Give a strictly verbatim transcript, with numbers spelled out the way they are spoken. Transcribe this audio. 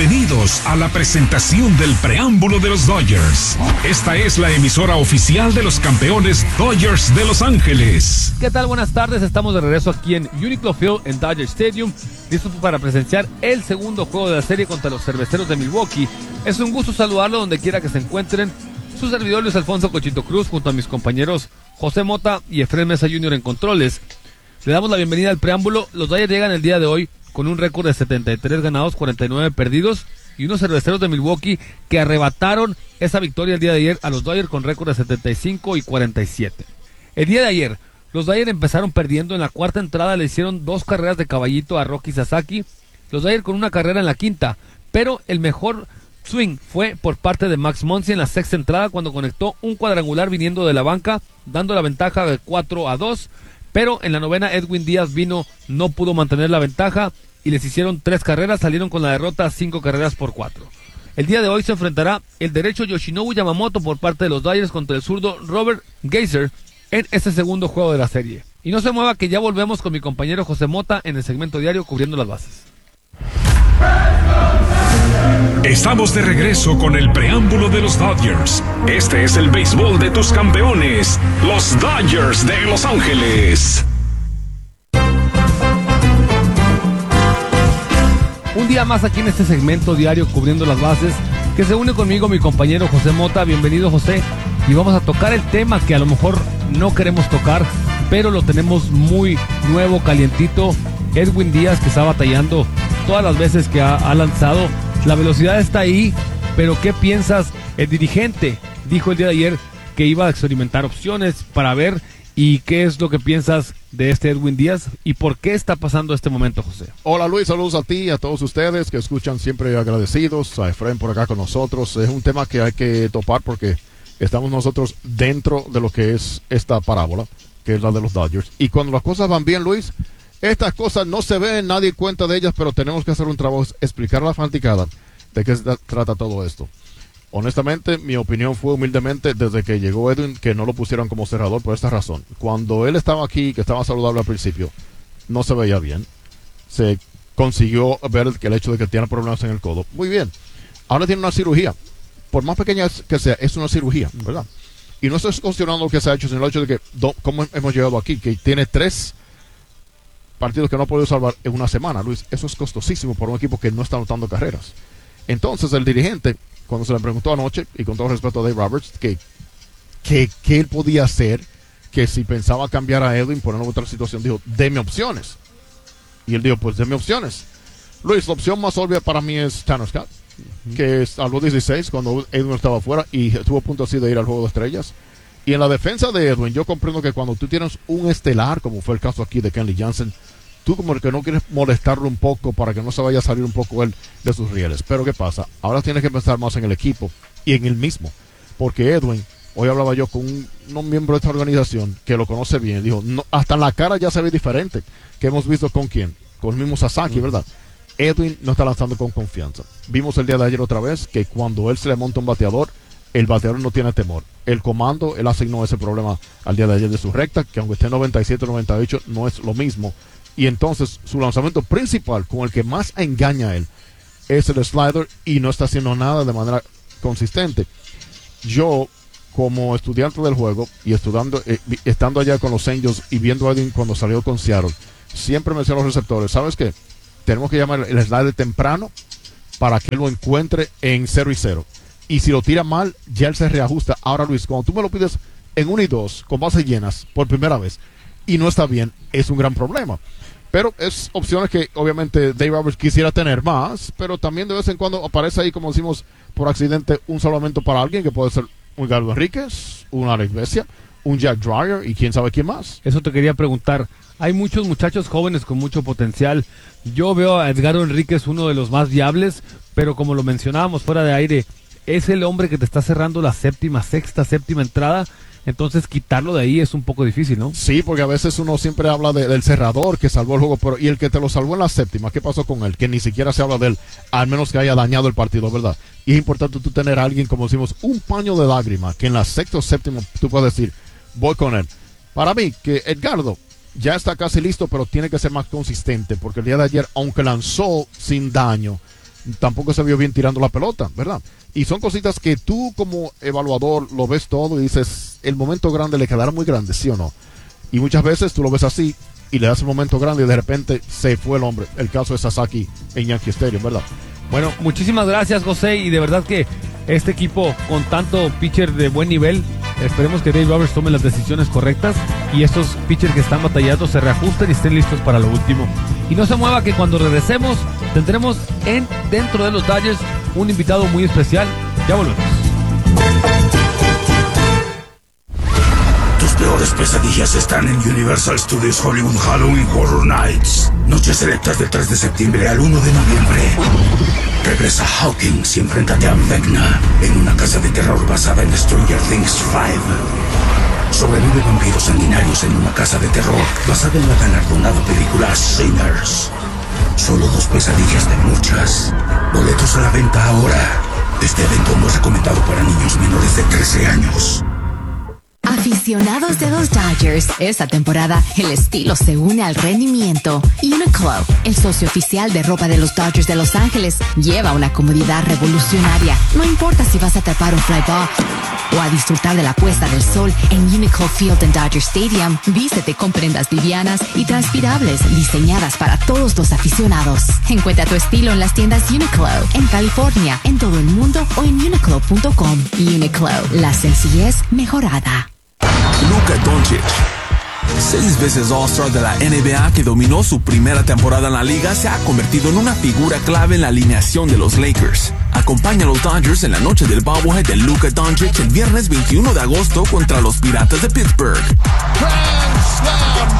Bienvenidos a la presentación del preámbulo de los Dodgers. Esta es la emisora oficial de los campeones Dodgers de Los Ángeles. ¿Qué tal? Buenas tardes, estamos de regreso aquí en Uniqlo Field en Dodger Stadium, listos para presenciar el segundo juego de la serie contra los Cerveceros de Milwaukee. Es un gusto saludarlo donde quiera que se encuentren. Su servidor Luis Alfonso Cochito Cruz junto a mis compañeros José Mota y Efraín Mesa junior en controles. Le damos la bienvenida al preámbulo. Los Dodgers llegan el día de hoy con un récord de setenta y tres ganados, cuarenta y nueve perdidos, y unos Cerveceros de Milwaukee que arrebataron esa victoria el día de ayer a los Dodgers con récord de setenta y cinco y cuarenta y siete. El día de ayer, los Dodgers empezaron perdiendo. En la cuarta entrada le hicieron dos carreras de caballito a Roki Sasaki, los Dodgers con una carrera en la quinta, pero el mejor swing fue por parte de Max Muncy en la sexta entrada cuando conectó un cuadrangular viniendo de la banca, dando la ventaja de cuatro a dos. Pero en la novena Edwin Díaz vino, no pudo mantener la ventaja y les hicieron tres carreras, salieron con la derrota cinco carreras por cuatro. El día de hoy se enfrentará el derecho Yoshinobu Yamamoto por parte de los Dodgers contra el zurdo Robert Geyser en este segundo juego de la serie. Y no se mueva que ya volvemos con mi compañero José Mota en el segmento diario cubriendo las bases. Estamos de regreso con el preámbulo de los Dodgers. Este es el béisbol de tus campeones, los Dodgers de Los Ángeles. Un día más aquí en este segmento diario cubriendo las bases, que se une conmigo mi compañero José Mota. Bienvenido, José, y vamos a tocar el tema que a lo mejor no queremos tocar, pero lo tenemos muy nuevo, calientito. Edwin Díaz, que está batallando todas las veces que ha, ha lanzado. La velocidad está ahí, pero ¿qué piensas? El dirigente dijo el día de ayer que iba a experimentar opciones para ver. ¿Y qué es lo que piensas de este Edwin Díaz y por qué está pasando este momento, José? Hola Luis, saludos a ti y a todos ustedes que escuchan, siempre agradecidos. A Efraín por acá con nosotros. Es un tema que hay que topar porque estamos nosotros dentro de lo que es esta parábola, que es la de los Dodgers. Y cuando las cosas van bien, Luis, estas cosas no se ven, nadie cuenta de ellas, pero tenemos que hacer un trabajo, explicar a la fanaticada de qué se trata todo esto. Honestamente, mi opinión fue humildemente desde que llegó Edwin que no lo pusieron como cerrador por esta razón. Cuando él estaba aquí, que estaba saludable al principio, no se veía bien. Se consiguió ver que el hecho de que tiene problemas en el codo. Muy bien. Ahora tiene una cirugía. Por más pequeña que sea, es una cirugía, ¿verdad? Y no estoy cuestionando lo que se ha hecho, sino el hecho de que, do, cómo hemos llegado aquí, que tiene tres partidos que no ha podido salvar en una semana, Luis. Eso es costosísimo para un equipo que no está anotando carreras. Entonces, el dirigente, cuando se le preguntó anoche, y con todo respeto a Dave Roberts, que, que, que él podía hacer, que si pensaba cambiar a Edwin, ponerlo en otra situación, dijo, deme opciones. Y él dijo, pues deme opciones. Luis, la opción más obvia para mí es Tanner Scott, uh-huh. que es a los dieciséis, cuando Edwin estaba fuera, y estuvo a punto así de ir al juego de estrellas. Y en la defensa de Edwin, yo comprendo que cuando tú tienes un estelar, como fue el caso aquí de Kenley Jansen, tú como que no quieres molestarlo un poco para que no se vaya a salir un poco él de sus rieles. Pero ¿qué pasa? Ahora tienes que pensar más en el equipo y en él mismo. Porque Edwin, hoy hablaba yo con un, un miembro de esta organización que lo conoce bien. Dijo, no, hasta en la cara ya se ve diferente. Que hemos visto con quién. Con el mismo Sasaki, mm. ¿verdad? Edwin no está lanzando con confianza. Vimos el día de ayer otra vez que cuando él se le monta un bateador, el bateador no tiene temor. El comando, él asignó ese problema al día de ayer de su recta, que aunque esté noventa y siete noventa y ocho, no es lo mismo. Y entonces su lanzamiento principal, con el que más engaña a él, es el slider y no está haciendo nada de manera consistente. Yo, como estudiante del juego y estudiando, eh, estando allá con los Angels y viendo a Edwin cuando salió con Seattle, siempre me decían los receptores, ¿sabes qué? Tenemos que llamar el slider temprano para que él lo encuentre en cero y cero. Y si lo tira mal, ya él se reajusta. Ahora, Luis, cuando tú me lo pides en uno y dos, con bases llenas, por primera vez, y no está bien, es un gran problema. Pero es opciones que obviamente Dave Roberts quisiera tener más, pero también de vez en cuando aparece ahí, como decimos, por accidente, un salvamento para alguien, que puede ser un Galo Enríquez, un Alex Vesia, un Jack Dreyer y quién sabe quién más. Eso te quería preguntar. Hay muchos muchachos jóvenes con mucho potencial. Yo veo a Edgardo Enríquez uno de los más viables, pero como lo mencionábamos fuera de aire, es el hombre que te está cerrando la séptima, sexta, séptima entrada. Entonces quitarlo de ahí es un poco difícil, ¿no? Sí, porque a veces uno siempre habla de, del cerrador que salvó el juego, pero y el que te lo salvó en la séptima, ¿qué pasó con él? Que ni siquiera se habla de él, al menos que haya dañado el partido, ¿verdad? Y es importante tú tener a alguien, como decimos, un paño de lágrima, que en la sexta o séptima tú puedes decir, voy con él. Para mí, que Edgardo ya está casi listo, pero tiene que ser más consistente, porque el día de ayer, aunque lanzó sin daño, tampoco se vio bien tirando la pelota, ¿verdad? Y son cositas que tú como evaluador lo ves todo y dices, el momento grande le quedará muy grande, ¿sí o no? Y muchas veces tú lo ves así y le das el momento grande y de repente se fue el hombre. El caso de Sasaki en Yankee Stadium, ¿verdad? Bueno, muchísimas gracias, José, y de verdad que este equipo con tanto pitcher de buen nivel, esperemos que Dave Roberts tome las decisiones correctas y estos pitchers que están batallando se reajusten y estén listos para lo último. Y no se mueva, que cuando regresemos tendremos en dentro de los Dodgers un invitado muy especial. Ya volvemos. Tus peores pesadillas están en Universal Studios Hollywood Halloween Horror Nights. Noches selectas del tres de septiembre al uno de noviembre. Regresa Hawkins y enfréntate a Vecna en una casa de terror basada en Stranger Things cinco. Sobrevive vampiros sanguinarios en una casa de terror basada en la galardonada película Sinners. Solo dos pesadillas de muchas. Boletos a la venta ahora. Este evento no es recomendado para niños menores de trece años. Aficionados de los Dodgers, esta temporada el estilo se une al rendimiento. Uniqlo, el socio oficial de ropa de los Dodgers de Los Ángeles, lleva una comodidad revolucionaria. No importa si vas a atrapar un fly ball o a disfrutar de la puesta del sol en Uniqlo Field en Dodger Stadium, vístete con prendas livianas y transpirables diseñadas para todos los aficionados. Encuentra tu estilo en las tiendas Uniqlo, en California, en todo el mundo o en uniqlo punto com. Uniqlo, la sencillez mejorada. Luka Doncic, seis veces All-Star de la N B A que dominó su primera temporada en la liga, se ha convertido en una figura clave en la alineación de los Lakers. Acompaña a los Dodgers en la noche del bobblehead de Luka Doncic el viernes veintiuno de agosto contra los Piratas de Pittsburgh.